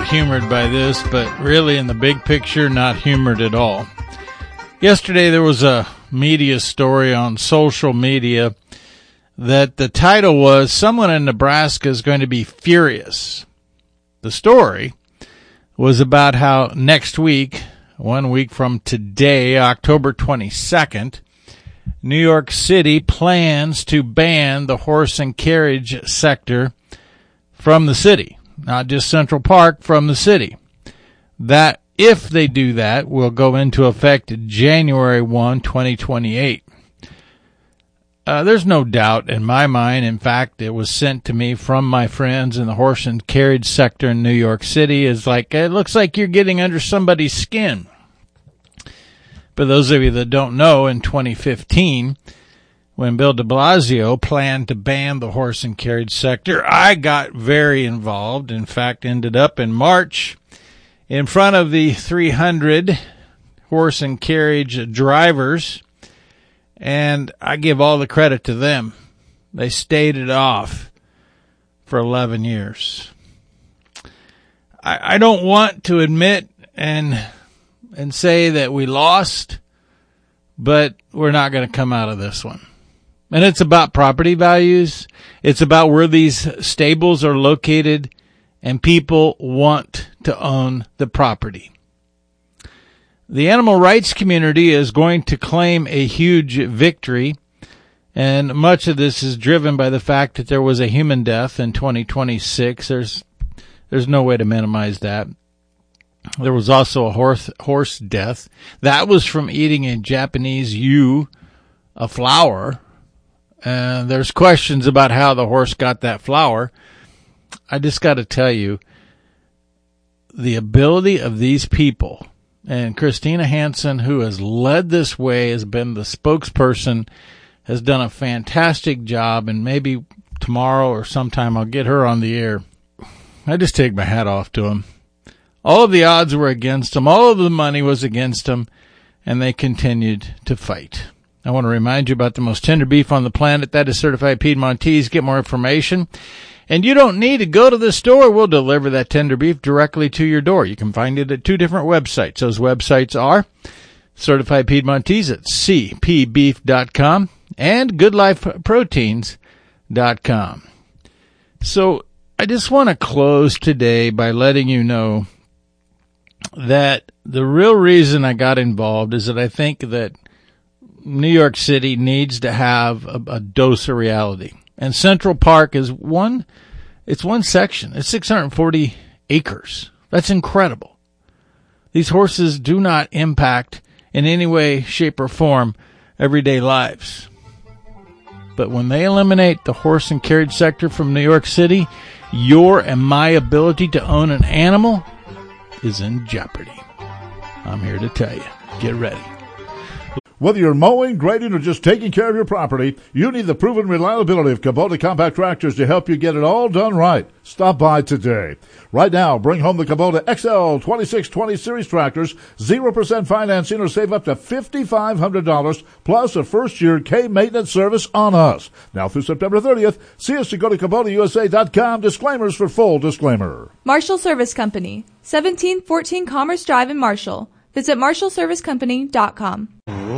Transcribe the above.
somewhat humored by this, but really in the big picture, not humored at all. Yesterday there was a media story on social media that the title was, "Someone in Nebraska is going to be furious." The story was about how next week, 1 week from today, October 22nd, New York City plans to ban the horse and carriage sector from the city. Not just Central Park, from the city. That, if they do that, will go into effect January 1, 2028. There's no doubt in my mind. In fact, it was sent to me from my friends in the horse and carriage sector in New York City. It's like, it looks like you're getting under somebody's skin. For those of you that don't know, in 2015, when Bill de Blasio planned to ban the horse and carriage sector, I got very involved. In fact, ended up in March in front of the 300 horse and carriage drivers, and I give all the credit to them. They stayed it off for 11 years. I don't want to admit and say that we lost, but we're not going to come out of this one. And it's about property values. It's about where these stables are located, and people want to own the property. The animal rights community is going to claim a huge victory, and much of this is driven by the fact that there was a human death in 2026. There's no way to minimize that. There was also a horse death. That was from eating a Japanese yew, a flower. And there's questions about how the horse got that flower. I just got to tell you, the ability of these people, and Christina Hansen, who has led this way, has been the spokesperson, has done a fantastic job, and maybe tomorrow or sometime I'll get her on the air. I just take my hat off to them. All of the odds were against them. All of the money was against them, and they continued to fight. I want to remind you about the most tender beef on the planet. That is Certified Piedmontese. Get more information. And you don't need to go to the store. We'll deliver that tender beef directly to your door. You can find it at 2 different websites. Those websites are Certified Piedmontese at cpbeef.com and goodlifeproteins.com. So I just want to close today by letting you know that the real reason I got involved is that I think that New York City needs to have a dose of reality. And Central Park is one section. It's 640 acres. That's incredible. These horses do not impact in any way, shape, or form everyday lives. But when they eliminate the horse and carriage sector from New York City, your and my ability to own an animal is in jeopardy. I'm here to tell you. Get ready. Whether you're mowing, grading, or just taking care of your property, you need the proven reliability of Kubota Compact Tractors to help you get it all done right. Stop by today. Right now, bring home the Kubota XL 2620 Series tractors, 0% financing, or save up to $5,500, plus a first-year K-maintenance service on us. Now through September 30th, see us to go to KubotaUSA.com. Disclaimers for full disclaimer. Marshall Service Company, 1714 Commerce Drive in Marshall. Visit marshallservicecompany.com.